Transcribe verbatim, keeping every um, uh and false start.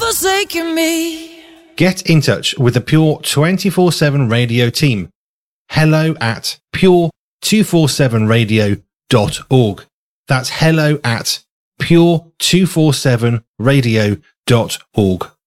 forsaken me. Get in touch with the Pure twenty-four seven Radio team. Hello at pure two forty-seven radio dot org. That's hello at pure two forty-seven radio dot org.